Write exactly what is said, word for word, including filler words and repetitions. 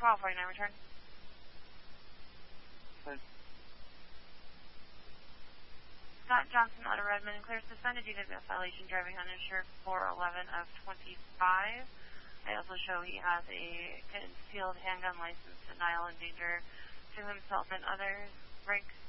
Call forty-nine, return. Hi. Scott Johnson, Auto Redmond, clear suspended due to violation driving uninsured four eleven of twenty-five. I also show he has a concealed handgun license, denial and danger to himself and others. Brakes